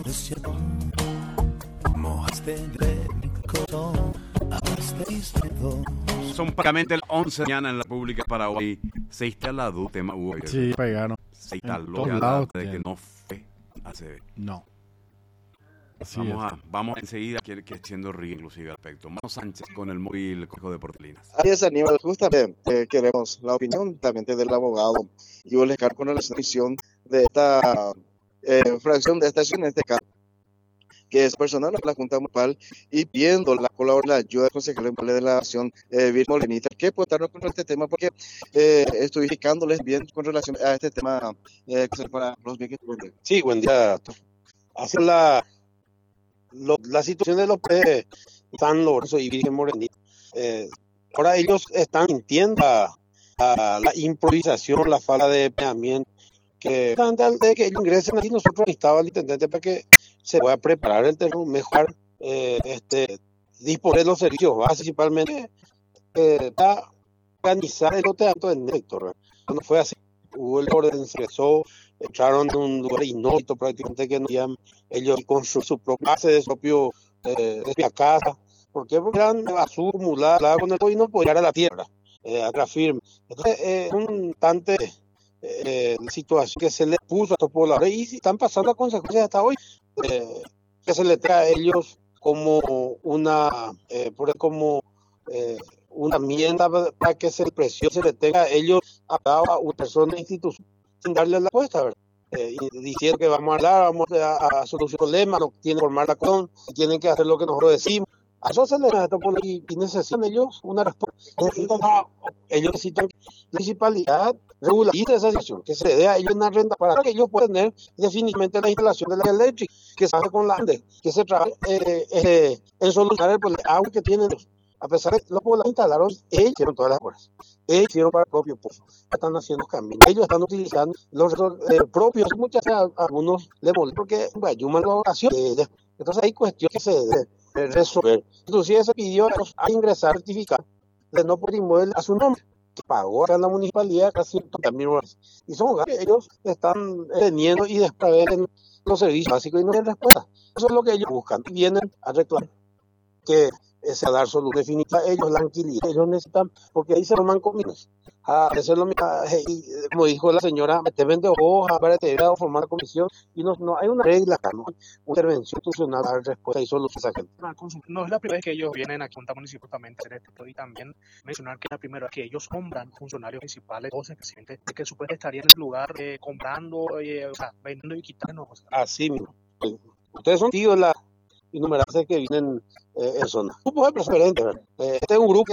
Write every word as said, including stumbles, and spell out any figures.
Son prácticamente las once de la mañana en la República de Paraguay. Se instala el tema. Sí, pegaron. Se instaló todos ya lados de que tienen. no fue hace. No. Así Vamos, es. a, vamos enseguida que, que siendo río inclusive al respecto. Mano Sánchez con el móvil Cojo de Portelinas. Así es, Aníbal, justamente eh, queremos la opinión también del abogado y Olecar con la decisión de esta eh, fracción de esta acción, en este caso, que es personal de la Junta Municipal y viendo la colaboración, la ayuda del consejero de la acción, eh, Vir Molenita, que puede estar con este tema, porque eh, estoy explicándoles bien con relación a este tema eh, para los bien que tuve. Sí, buen día. Hace la, lo, la situación de los eh, San Lorenzo y Virgen Morenita. Eh, ahora ellos están mintiendo a, a la improvisación, la falta de planeamiento. Que antes de que ellos ingresen aquí, nosotros necesitaba al intendente para que se pueda preparar el terreno, mejorar, eh, este, disponer los servicios básicos, principalmente eh, para organizar el teatro del sector. Cuando fue así, hubo el orden, se ingresó, entraron en un lugar inhóspito prácticamente que no habían ellos construir su propia base de su propio eh, de su casa. ¿Por qué? Porque eran basura acumulada con el y no podía llegar a la tierra, eh, a la firme. Entonces, eh, un tante eh, la situación que se les puso a estos pobladores y están pasando las consecuencias hasta hoy, eh, que se les trae a ellos como una, eh, por como eh, una enmienda para que se presione, se les tenga a ellos a una persona de institución sin darle la respuesta, ¿verdad? Eh, y diciendo que vamos a hablar, vamos a, a solucionar el problema, no tienen que formar la con, tienen que hacer lo que nosotros decimos. A eso se les da y, y necesitan ellos una respuesta. Necesitan, ellos necesitan que la municipalidad regularice esa situación, que se le dé a ellos una renta para que ellos puedan tener definitivamente la instalación de la eléctrica, que se haga con la ANDE, que se trabaje eh, eh, en solucionar el problema agua que tienen ellos. A pesar de que los pobladores instalaron, ellos hicieron todas las obras. Ellos hicieron para el propio pozo. Están haciendo caminos. Ellos están utilizando los eh, propios. Muchas veces a, a algunos les molesta porque hay una colaboración. Eh, entonces hay cuestiones que se deben eh, resolver. Inclusive se pidió a ingresar certificado de no poder inmueble a su nombre, que pagó acá en la municipalidad casi ciento mil dólares. Y son gastos que ellos están teniendo y después en los servicios básicos y no tienen respuesta. Eso es lo que ellos buscan. Y vienen a reclamar que es a dar solución definitiva. Ellos la tranquilidad, ellos necesitan, porque ahí se toman comidas. A hacer lo mismo, y, como dijo la señora, te vende hojas para te a formar comisión, y no, no hay una regla acá, ¿no? Una intervención institucional para dar respuesta y solución a esa gente. No es la primera vez que ellos vienen a Junta Municipal justamente a hacer esto, y también mencionar que la primera vez que ellos compran funcionarios municipales, todos se sienten que supuestamente estarían en el lugar eh, comprando, eh, o sea, vendiendo y quitando. O sea. Así mismo. Ustedes son tíos de la innumerables que vienen eh, en zona. Un grupo de preferentes, ¿verdad? Eh, este es un grupo